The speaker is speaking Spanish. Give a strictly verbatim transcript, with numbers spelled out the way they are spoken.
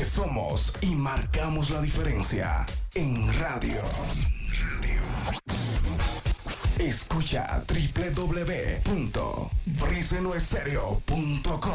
porque somos y marcamos la diferencia en radio. Radio. Escucha doble u doble u doble u punto fresno estéreo punto com.